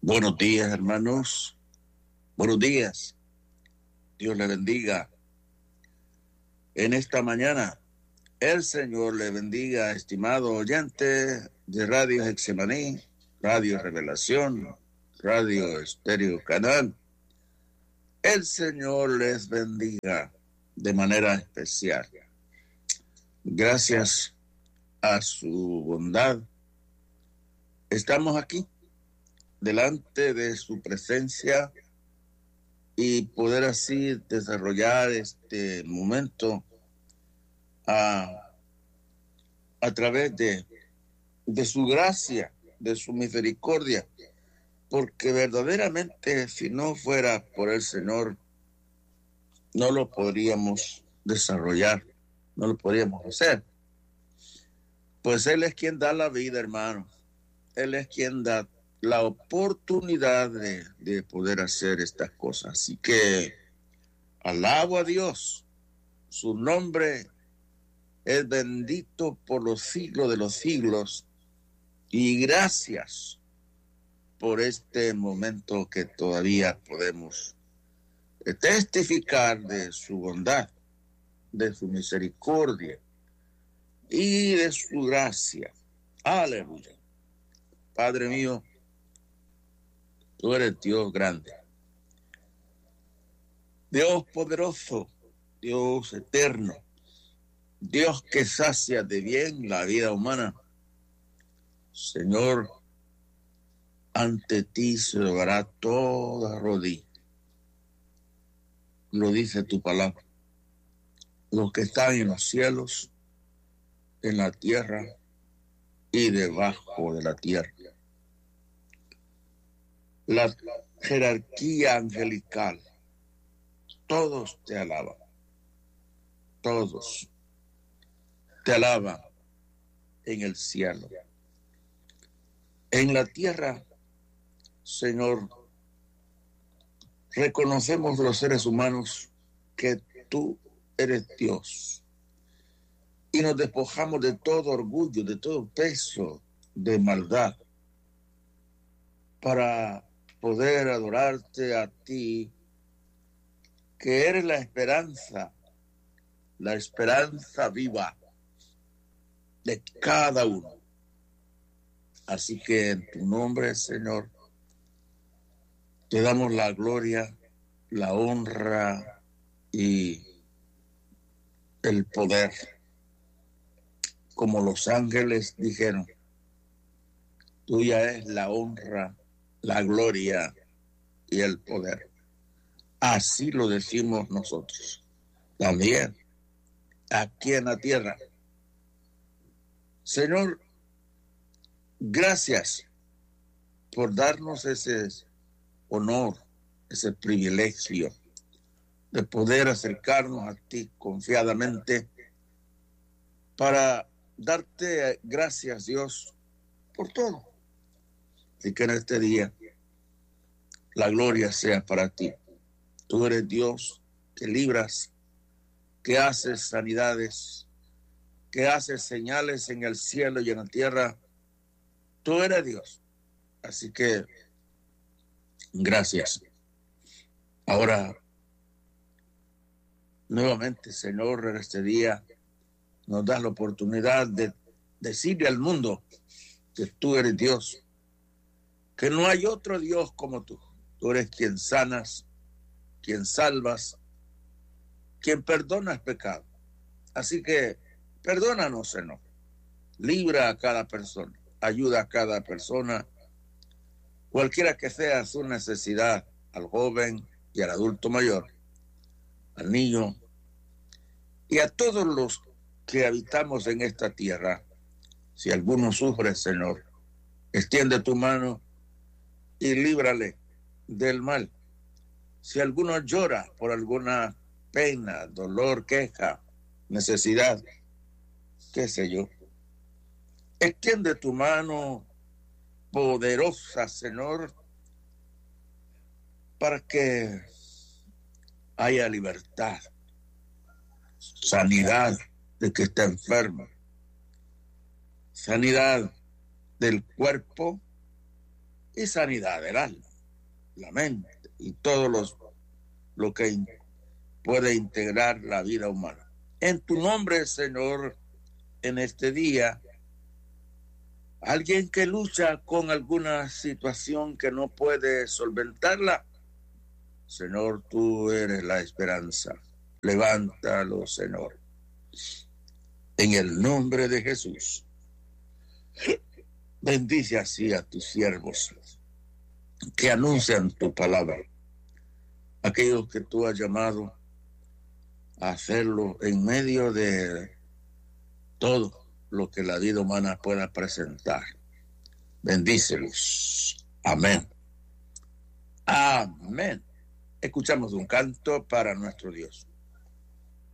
Buenos días, hermanos. Buenos días. Dios le bendiga. En esta mañana, el Señor le bendiga, estimado oyente de Radio Getsemaní, Radio Revelación, Radio Estéreo Canal. El Señor les bendiga de manera especial. Gracias a su bondad, estamos aquí delante de su presencia y poder así desarrollar este momento a través de su gracia, de su misericordia, porque verdaderamente si no fuera por el Señor no lo podríamos desarrollar, no lo podríamos hacer. Pues Él es quien da la vida, hermano. Él es quien da la oportunidad de poder hacer estas cosas. Así que alabo a Dios. Su nombre es bendito por los siglos de los siglos. Y gracias por este momento que todavía podemos testificar de su bondad, de su misericordia y de su gracia. Aleluya. Padre mío, tú eres Dios grande, Dios poderoso, Dios eterno, Dios que sacia de bien la vida humana. Señor, ante ti se doblará toda rodilla. Lo dice tu palabra. Los que están en los cielos, en la tierra y debajo de la tierra. La jerarquía angelical, todos te alaban, todos te alaban en el cielo. En la tierra, Señor, reconocemos los seres humanos que tú eres Dios y nos despojamos de todo orgullo, de todo peso de maldad para poder adorarte a ti, que eres la esperanza viva de cada uno. Así que en tu nombre, Señor, te damos la gloria, la honra y el poder. Como los ángeles dijeron, tuya es la honra, la gloria y el poder. Así lo decimos nosotros. También aquí en la tierra. Señor, gracias por darnos ese honor, ese privilegio de poder acercarnos a ti confiadamente para darte gracias, Dios, por todo. Así que en este día la gloria sea para ti. Tú eres Dios que libras, que haces sanidades, que haces señales en el cielo y en la tierra. Tú eres Dios. Así que gracias. Ahora, nuevamente, Señor, en este día nos das la oportunidad de decirle al mundo que tú eres Dios, que no hay otro Dios como tú. Tú eres quien sanas, quien salvas, quien perdona el pecado. Así que perdónanos, Señor. Libra a cada persona, ayuda a cada persona, cualquiera que sea su necesidad, al joven y al adulto mayor, al niño y a todos los que habitamos en esta tierra. Si alguno sufre, Señor, extiende tu mano y líbrale del mal. Si alguno llora por alguna pena, dolor, queja, necesidad, qué sé yo, extiende tu mano poderosa, Señor, para que haya libertad, sanidad de que está enfermo, sanidad del cuerpo y sanidad del alma, la mente y todo lo que puede integrar la vida humana. En tu nombre, Señor, en este día, alguien que lucha con alguna situación que no puede solventarla, Señor, tú eres la esperanza. Levántalo, Señor. En el nombre de Jesús. Bendice así a tus siervos que anuncian tu palabra. Aquellos que tú has llamado a hacerlo en medio de todo lo que la vida humana pueda presentar. Bendícelos. Amén. Amén. Escuchamos un canto para nuestro Dios.